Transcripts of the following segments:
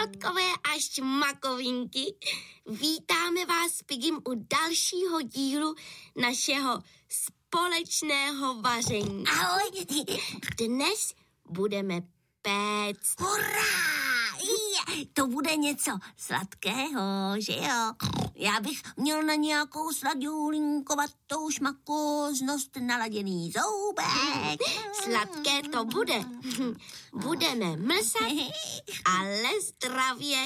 šotkové a šmakovinky. Vítáme vás s Pigim u dalšího dílu našeho společného vaření. Ahoj. Dnes budeme péct. Hurá! To bude něco sladkého, že jo? Já bych měl na nějakou sladulínkovatou šmakoznost naladěný zoubek. Sladké to bude. Budeme mlsat, ale zdravě.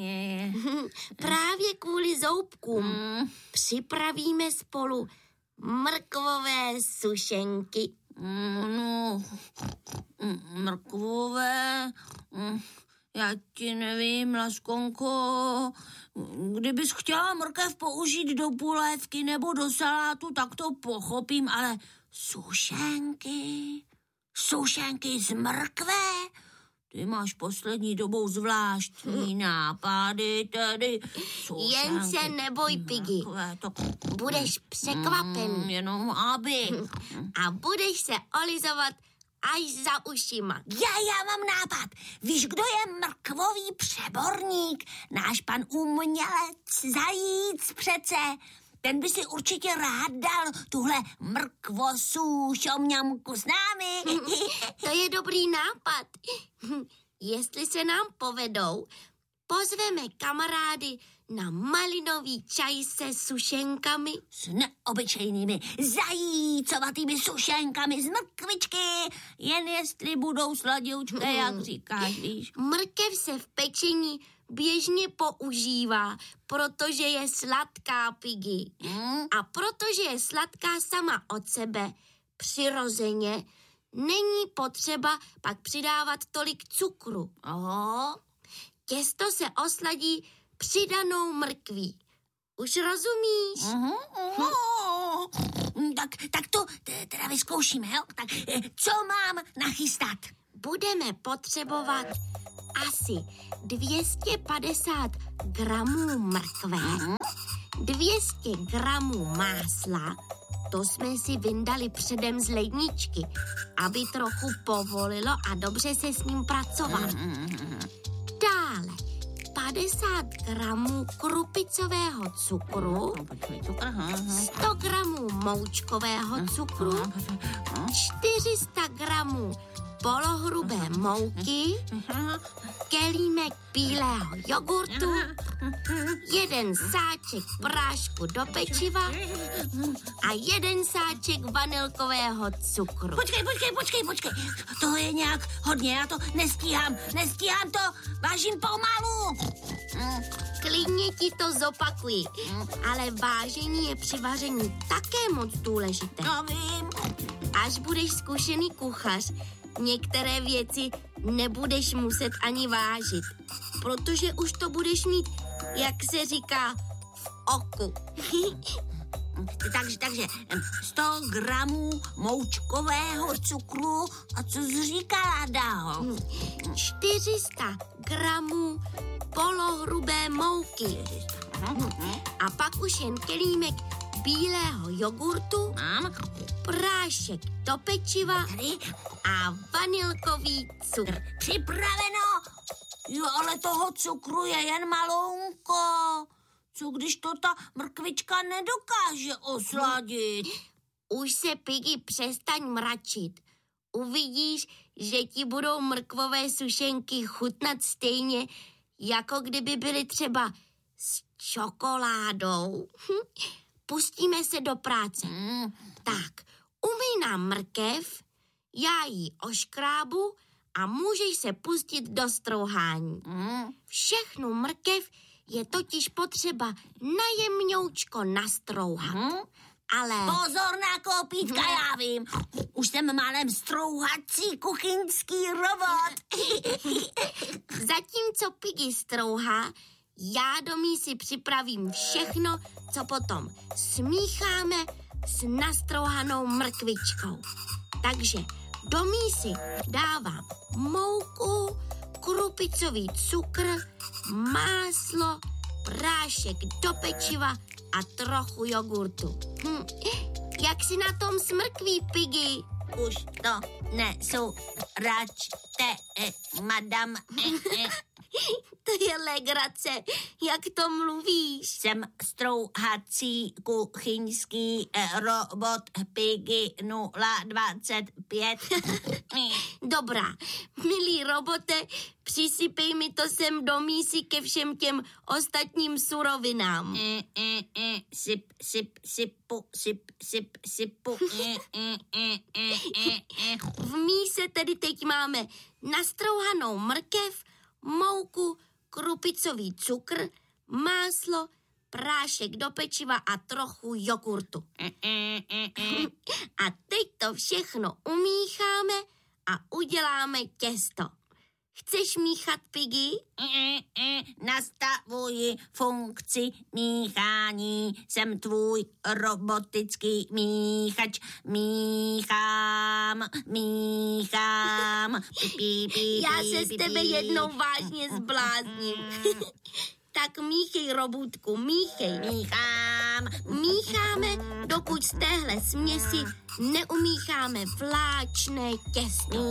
Právě kvůli zoubkům připravíme spolu mrkvové sušenky. Mrkvové... Já ti nevím, Laskonko, kdybys chtěla mrkev použít do polévky nebo do salátu, tak to pochopím, ale sušenky z mrkve? Ty máš poslední dobou zvláštní nápady, tedy sušenky. Jen se neboj, Piggy. Budeš překvapený. Jenom aby. A budeš se olizovat až za ušima. Já mám nápad. Víš, kdo je mrkvový přeborník? Náš pan umělec Zajíc přece. Ten by si určitě rád dal tuhle mrkvosůšomňamku s námi. To je dobrý nápad. Jestli se nám povedou, pozveme kamarády na malinový čaj se sušenkami. S neobyčejnými zajícovatými sušenkami z mrkvičky. Jen jestli budou sladoučké, jak říkáš, víš. Mrkev se v pečení běžně používá, protože je sladká, Piggy. A protože je sladká sama od sebe, přirozeně, není potřeba pak přidávat tolik cukru. Těsto se osladí přidanou mrkví. Už rozumíš? Tak to teda vyzkoušíme, jo? Tak co mám nachystat? Budeme potřebovat asi 250 gramů mrkve, 200 gramů másla, to jsme si vyndali předem z ledničky, aby trochu povolilo a dobře se s ním pracovat. Dále 50 gramů krupicového cukru, 100 gramů moučkového cukru, 400 gramů polohrubé mouky, kelímek bílého jogurtu, 1 sáček prášku do pečiva a 1 sáček vanilkového cukru. Počkej. To je nějak hodně, já to nestíhám to, vážím pomalu. Klidně ti to zopakuji, ale vážení je při vaření také moc důležité. No vím. Až budeš zkušený kuchař, některé věci nebudeš muset ani vážit, protože už to budeš mít, jak se říká, v oku. Takže 100 gramů moučkového cukru a co jsi říkala dál? 400 gramů polohrubé mouky. A pak už jen kelímek bílého jogurtu, prášek do pečiva a vanilkový cukr. Připraveno! Jo, ale toho cukru je jen malounko. Co když to ta mrkvička nedokáže osladit? Už se, Piggy, přestaň mračit. Uvidíš, že ti budou mrkvové sušenky chutnat stejně, jako kdyby byly třeba s čokoládou. Pustíme se do práce. Tak, umyj nám mrkev, já ji oškrábu a můžeš se pustit do strouhání. Všechnu mrkev je totiž potřeba najemňoučko nastrouhat. Ale... Pozor na kopítka, já vím. Už jsem málem strouhací kuchyňský robot. Zatímco Piggy strouhá, já do mísy připravím všechno, co potom smícháme s nastrouhanou mrkvičkou. Takže do mísy dávám mouku, krupicový cukr, máslo, prášek do pečiva a trochu jogurtu. Jak si na tom s mrkví, Piggy? Už to nesu, račte, madam. to je legrace, jak to mluvíš. Jsem strouhací kuchyňský robot Piggy 025. Dobrá, milý robote, přisypej mi to sem do mísy ke všem těm ostatním surovinám. Sypu. V míse tedy teď máme nastrouhanou mrkev, mouku, krupicový cukr, máslo, prášek do pečiva a trochu jogurtu. A teď to všechno umícháme a uděláme těsto. Chceš míchat, Piggy? Nastavuji funkci míchání. Jsem tvůj robotický míchač. Míchám. Já se z tebe jednou vážně zblázním. Tak míchej, robůtku, míchej. Mícháme, dokud z téhle směsi neumícháme vláčné těsto.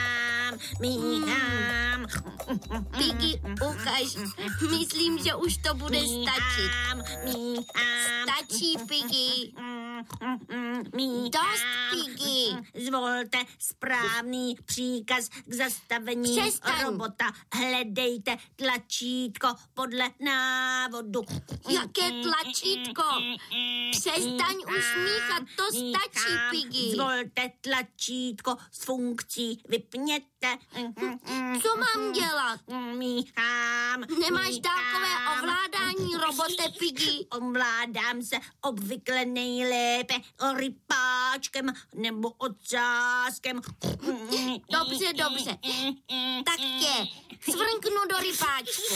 Míchám. Piggy, ukaž. Myslím, že už to bude stačit. Stačí, Piggy. Dost, Piggy. Zvolte správný příkaz k zastavení robota. Hledejte tlačítko podle návodu. Jaké tlačítko? Přestaň už míchat, to stačí, Piggy. Zvolte tlačítko s funkcí vypněte. Co mám dělat? Míchám. Nemáš dálkové ovládání, robote Piggy? Ovládám se obvykle nejlépe rypáčkem nebo ocáskem. Dobře. Tak tě svrnknu do rypáčku.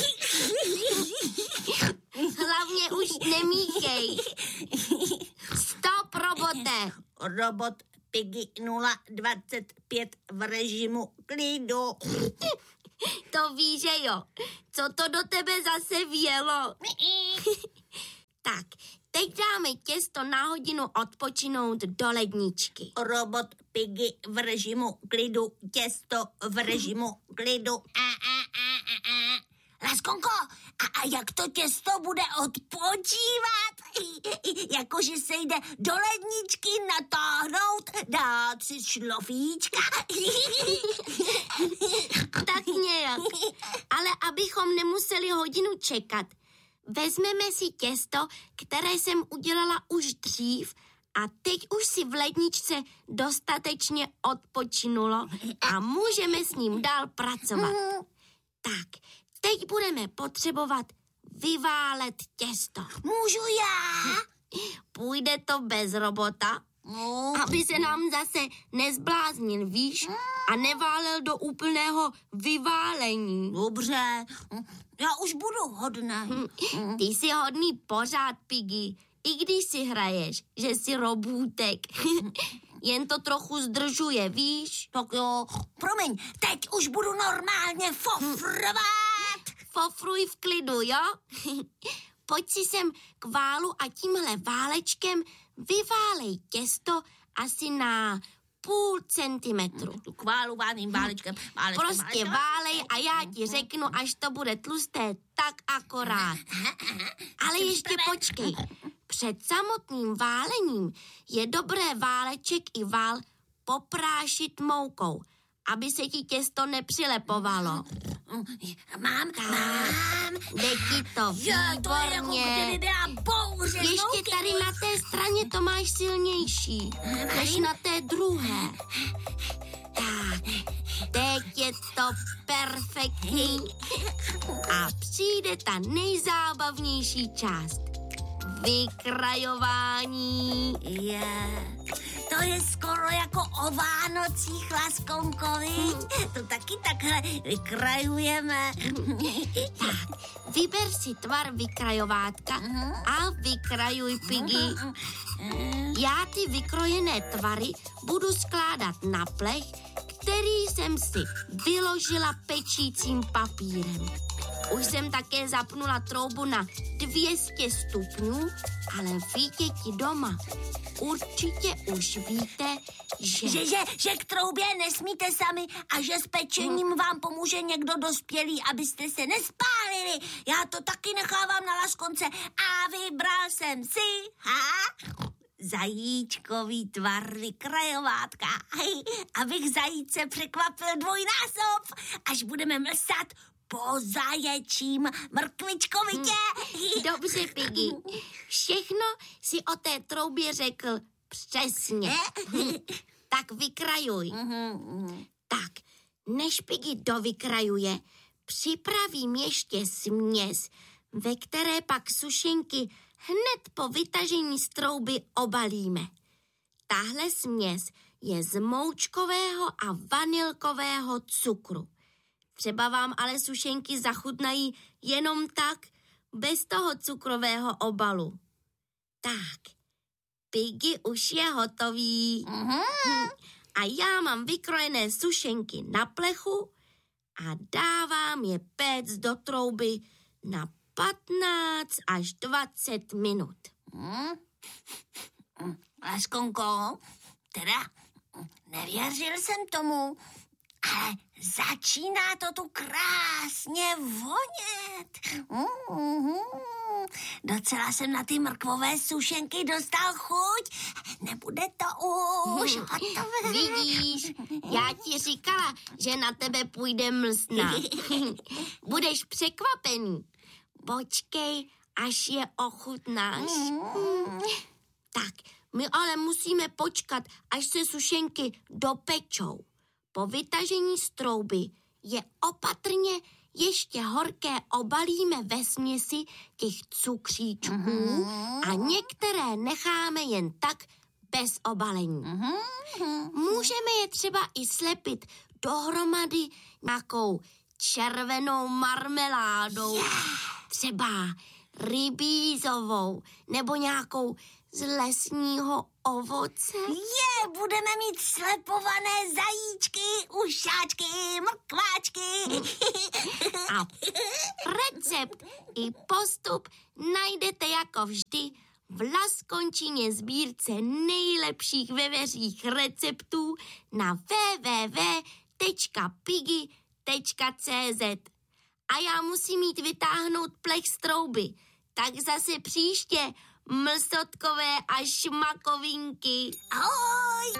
Hlavně už nemíchej. Stop, robote. Robot Piggy 025 v režimu klidu. To víš, že jo. Co to do tebe zase vjelo? Tak, teď dáme těsto na hodinu odpočinout do ledničky. Robot Piggy v režimu klidu, těsto v režimu klidu. Laskonko, a jak to těsto bude odpočívat? Jakože se jde do ledničky natáhnout, dát si šlofíčka. Tak nějak. Ale abychom nemuseli hodinu čekat, vezmeme si těsto, které jsem udělala už dřív a teď už si v ledničce dostatečně odpočinulo a můžeme s ním dál pracovat. Tak, teď budeme potřebovat vyválet těsto. Můžu já? Půjde to bez robota, aby se nám zase nezbláznil, víš? A neválel do úplného vyválení. Dobře, já už budu hodná. Ty jsi hodný pořád, Piggy, i když si hraješ, že jsi robůtek. Jen to trochu zdržuje, víš? Tak jo, promiň, teď už budu normálně fofrovat. Fofruj v klidu, jo? Pojď si sem k válu a tímhle válečkem vyválej těsto asi na 0,5 centimetru. K válovaným válečkem. Prostě válej a já ti řeknu, až to bude tlusté, tak akorát. Ale ještě počkej. Před samotným válením je dobré váleček i vál poprášit moukou, aby se ti těsto nepřilepovalo. Mám. Jde ti to výborně. Ještě tady na té straně to máš silnější, než na té druhé. Tak, teď je to perfektní. A přijde ta nejzábavnější část. Vykrajování. To je skoro jako o Vánocích, Laskonkovi. To taky takhle vykrajujeme. Tak, vyber si tvar vykrajovátka a vykrajuj, Piggy. Já ty vykrojené tvary budu skládat na plech, který jsem si vyložila pečícím papírem. Už jsem také zapnula troubu na 200 stupňů, ale víte ti doma, určitě už víte, že k troubě nesmíte sami a že s pečením vám pomůže někdo dospělý, abyste se nespálili. Piggy, já to taky nechávám na laskonce a vybral jsem si, zajíčkový tvar vykrajovátka, abych zajíce překvapil dvojnásob, až budeme mlsat po zaječím mrkvičkovitě. Dobře, Piggy. Všechno si o té troubě řekl přesně. Tak vykrajuj. Tak, než Piggy dovykrajuje, připravím ještě směs, ve které pak sušenky hned po vytažení z trouby obalíme. Tahle směs je z moučkového a vanilkového cukru. Třeba vám ale sušenky zachutnají jenom tak, bez toho cukrového obalu. Tak, Piggy už je hotový. A já mám vykrojené sušenky na plechu a dávám je péct do trouby na 15 až 20 minut. Laskonko, teda nevěřil jsem tomu, ale začíná to tu krásně vonět. Docela jsem na ty mrkvové sušenky dostal chuť. Nebude to už hotové. Vidíš, já ti říkala, že na tebe půjde mlsna. Budeš překvapený. Počkej, až je ochutnáš. Tak, my ale musíme počkat, až se sušenky dopečou. Po vytažení z trouby je opatrně ještě horké obalíme ve směsi těch cukříčků a některé necháme jen tak bez obalení. Můžeme je třeba i slepit dohromady nějakou červenou marmeládou, třeba rybízovou nebo nějakou z lesního ovoce. Budeme mít slepované zajíčky, ušáčky, mrkváčky. A recept i postup najdete jako vždy v Laskončině sbírce nejlepších veveřích receptů na www.piggy.cz. A já musím jít vytáhnout plech z trouby. Tak zase příště, mlsotkové a šmakovinky. Ahoj!